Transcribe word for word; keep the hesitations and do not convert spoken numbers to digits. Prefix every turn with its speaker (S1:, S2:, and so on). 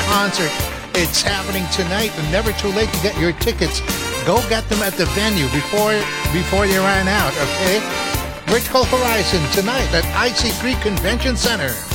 S1: concert. It's happening tonight and never too late to get your tickets. Go get them at the venue before before they run out, okay? Vertical Horizon tonight at Icy Creek Convention Center.